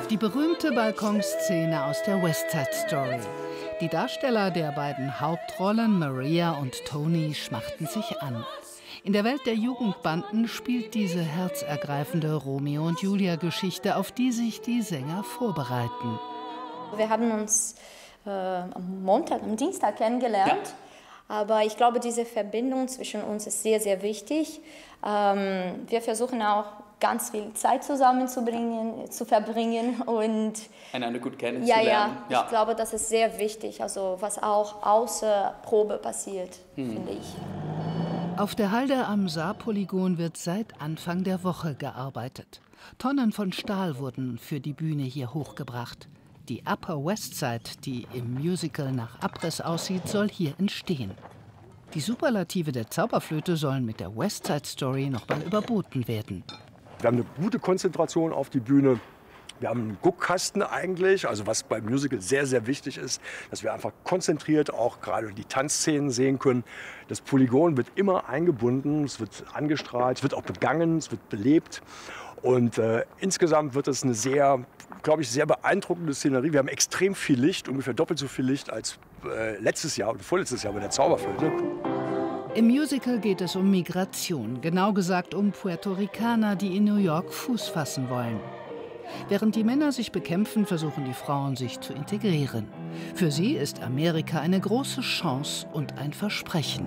Die berühmte Balkonszene aus der West Side Story. Die Darsteller der beiden Hauptrollen, Maria und Tony, schmachten sich an. In der Welt der Jugendbanden spielt diese herzergreifende Romeo und Julia-Geschichte, auf die sich die Sänger vorbereiten. Wir haben uns am Dienstag kennengelernt. Ja. Aber ich glaube, diese Verbindung zwischen uns ist sehr, sehr wichtig. Wir versuchen auch ganz viel Zeit zusammen zu verbringen und einander gut kennenzulernen. Ja, ich glaube, das ist sehr wichtig, also was auch außer Probe passiert, finde ich. Auf der Halde am Saarpolygon wird seit Anfang der Woche gearbeitet. Tonnen von Stahl wurden für die Bühne hier hochgebracht. Die Upper West Side, die im Musical nach Abriss aussieht, soll hier entstehen. Die Superlative der Zauberflöte sollen mit der West Side Story noch mal überboten werden. Wir haben eine gute Konzentration auf die Bühne. Wir haben einen Guckkasten eigentlich, also was beim Musical sehr, sehr wichtig ist, dass wir einfach konzentriert auch gerade die Tanzszenen sehen können. Das Polygon wird immer eingebunden, es wird angestrahlt, es wird auch begangen, es wird belebt. Und insgesamt wird es eine sehr, glaube ich, sehr beeindruckende Szenerie. Wir haben extrem viel Licht, ungefähr doppelt so viel Licht als letztes Jahr oder vorletztes Jahr bei der Zauberflöte. Im Musical geht es um Migration, genau gesagt um Puerto Ricaner, die in New York Fuß fassen wollen. Während die Männer sich bekämpfen, versuchen die Frauen, sich zu integrieren. Für sie ist Amerika eine große Chance und ein Versprechen.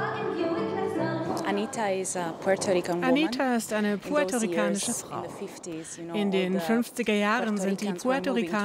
Anita ist eine puerto-ricanische Frau. In den 50er Jahren sind die Puerto Ricaner